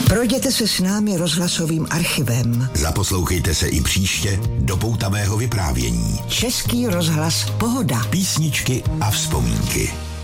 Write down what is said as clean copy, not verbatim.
Projděte se s námi rozhlasovým archivem. Zaposlouchejte se i příště do poutavého vyprávění. Český rozhlas Pohoda. Písničky a vzpomínky.